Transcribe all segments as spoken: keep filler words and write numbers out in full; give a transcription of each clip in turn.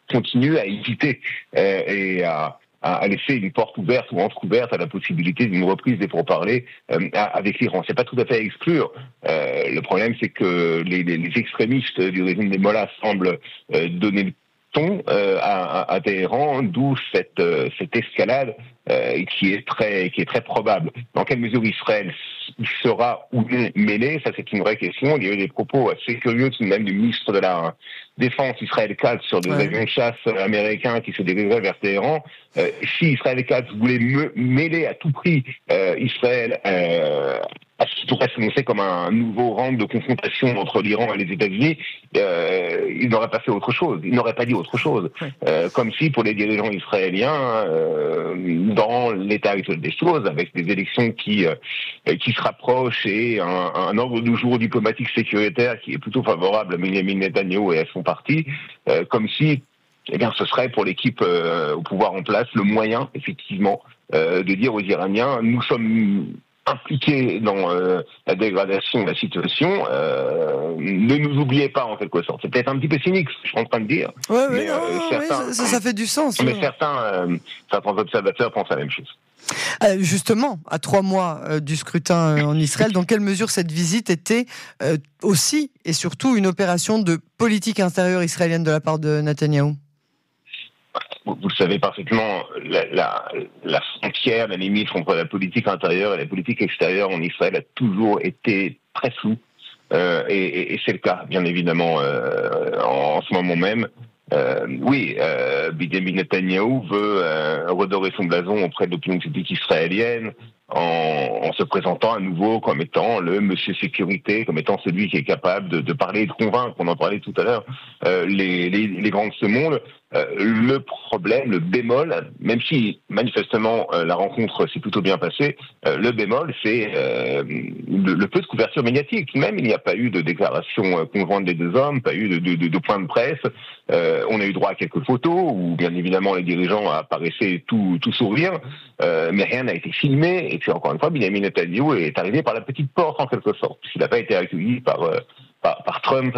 continue à hésiter euh, et à, à laisser une porte ouverte ou entrouverte à la possibilité d'une reprise des pourparlers euh, avec l'Iran. C'est pas tout à fait à exclure. Euh, le problème, c'est que les, les, les extrémistes du régime des Mollahs semblent euh, donner le ton euh, à, à, à Téhéran, d'où cette, euh, cette escalade euh, qui est très qui est très probable. Dans quelle mesure Israël sera ou non mêlé, ça c'est une vraie question. Il y a eu des propos assez curieux tout de même du ministre de la Défense Israël Katz sur des ouais. avions de chasse américains qui se dirigeraient vers Téhéran. Euh, si Israël Katz voulait me, mêler à tout prix euh, Israël euh, à ce qui pourrait s'annoncer comme un nouveau round de confrontation entre l'Iran et les États-Unis, euh, il n'aurait pas fait autre chose. Il n'aurait pas dit autre chose. Ouais. Euh, comme si pour les dirigeants israéliens, euh, dans l'état actuel des choses, avec des élections qui euh, qui se rapprochent et un, un ordre du jour diplomatique sécuritaire qui est plutôt favorable à Benjamin Netanyahou et à son parti, euh, comme si eh bien, ce serait pour l'équipe euh, au pouvoir en place le moyen, effectivement, euh, de dire aux Iraniens, nous sommes impliqués dans euh, la dégradation de la situation, euh, ne nous oubliez pas en quelque sorte. C'est peut-être un petit peu cynique ce que je suis en train de dire. Ouais, mais non, euh, certains, oui, ça, ça fait du sens. Mais ouais. certains, euh, certains observateurs pensent la même chose. Euh, justement, à trois mois euh, du scrutin euh, en Israël, dans quelle mesure cette visite était euh, aussi et surtout une opération de politique intérieure israélienne de la part de Netanyahou ? Vous le savez parfaitement, la, la, la frontière, la limite entre la politique intérieure et la politique extérieure en Israël a toujours été très floue. Euh, et, et, et c'est le cas, bien évidemment, euh, en, en ce moment même. Euh, oui, euh, Benjamin Netanyahou veut euh, redorer son blason auprès de l'opinion publique israélienne en, en se présentant à nouveau comme étant le monsieur sécurité, comme étant celui qui est capable de, de parler et de convaincre, on en parlait tout à l'heure, euh, les, les, les grands de ce monde. Euh, le problème, le bémol, même si manifestement euh, la rencontre s'est plutôt bien passée, euh, le bémol, c'est euh, le, le peu de couverture médiatique. Même il n'y a pas eu de déclaration euh, conjointe des deux hommes, pas eu de, de, de, de point de presse. Euh, on a eu droit à quelques photos où, bien évidemment, les dirigeants apparaissaient tout, tout sourire, euh, mais rien n'a été filmé. Et puis encore une fois, Benjamin Netanyahou est arrivé par la petite porte en quelque sorte, puisqu'il n'a pas été accueilli par euh, Par, par Trump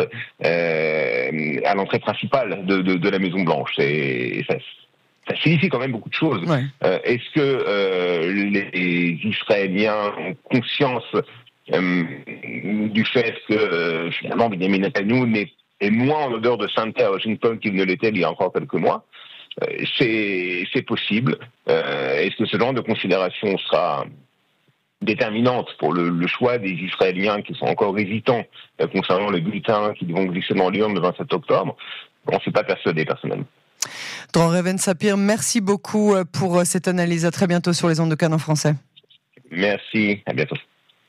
euh, à l'entrée principale de, de, de la Maison Blanche. Et ça, ça signifie quand même beaucoup de choses. Ouais. Euh, est-ce que euh, les Israéliens ont conscience euh, du fait que euh, finalement Benjamin Netanyahou n'est, est moins en odeur de sainteté à Washington qu'il ne l'était il y a encore quelques mois? euh, c'est, c'est possible. Euh, est-ce que ce genre de considération sera déterminante pour le, le choix des Israéliens qui sont encore hésitants euh, concernant les bulletins qui vont glisser dans l'urne le vingt-sept octobre? On ne s'est pas persuadé personnellement. Dror Even Sapir, merci beaucoup pour cette analyse. À très bientôt sur les ondes de Cannes en français. Merci, à bientôt.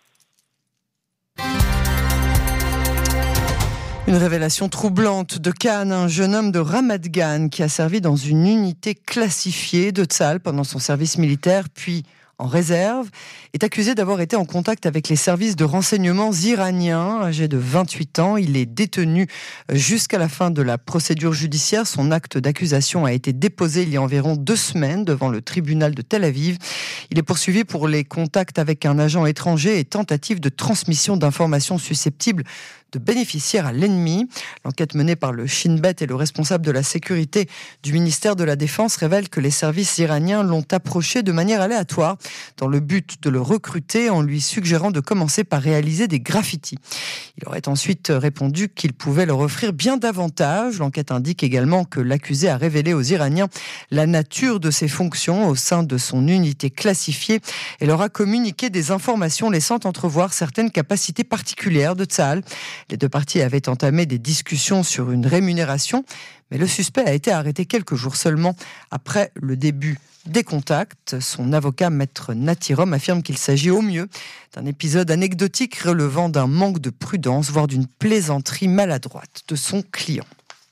Une révélation troublante de Cannes, un jeune homme de Ramat Gan qui a servi dans une unité classifiée de Tsahal pendant son service militaire, puis en réserve, est accusé d'avoir été en contact avec les services de renseignement iraniens. Âgé de vingt-huit ans, il est détenu jusqu'à la fin de la procédure judiciaire. Son acte d'accusation a été déposé il y a environ deux semaines devant le tribunal de Tel Aviv. Il est poursuivi pour les contacts avec un agent étranger et tentative de transmission d'informations susceptibles de bénéficiaires à l'ennemi. L'enquête menée par le Shin Bet et le responsable de la sécurité du ministère de la Défense révèle que les services iraniens l'ont approché de manière aléatoire dans le but de le recruter en lui suggérant de commencer par réaliser des graffitis. Il aurait ensuite répondu qu'il pouvait leur offrir bien davantage. L'enquête indique également que l'accusé a révélé aux Iraniens la nature de ses fonctions au sein de son unité classifiée et leur a communiqué des informations laissant entrevoir certaines capacités particulières de Tsahal. Les deux parties avaient entamé des discussions sur une rémunération, mais le suspect a été arrêté quelques jours seulement après le début des contacts. Son avocat, maître Natirom, affirme qu'il s'agit au mieux d'un épisode anecdotique relevant d'un manque de prudence, voire d'une plaisanterie maladroite de son client.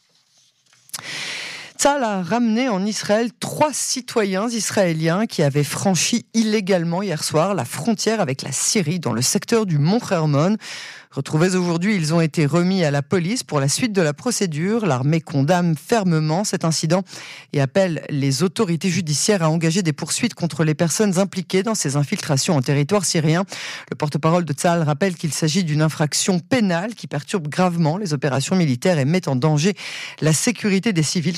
Tsahal a ramené en Israël trois citoyens israéliens qui avaient franchi illégalement hier soir la frontière avec la Syrie dans le secteur du Mont Hermon. Retrouvés aujourd'hui, ils ont été remis à la police pour la suite de la procédure. L'armée condamne fermement cet incident et appelle les autorités judiciaires à engager des poursuites contre les personnes impliquées dans ces infiltrations en territoire syrien. Le porte-parole de Tsahal rappelle qu'il s'agit d'une infraction pénale qui perturbe gravement les opérations militaires et met en danger la sécurité des civils